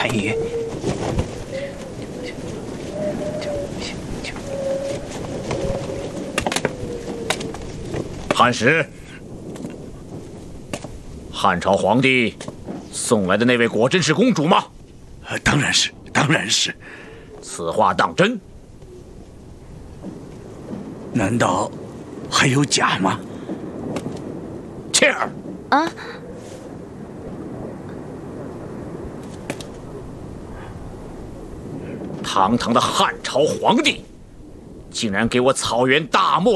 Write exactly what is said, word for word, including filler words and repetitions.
参与。 汉使，汉朝皇帝送来的那位果真是公主吗？ 呃，当然是，当然是。 此话当真？ 难道还有假吗？ 切尔啊！ 堂堂的汉朝皇帝，竟然给我草原大漠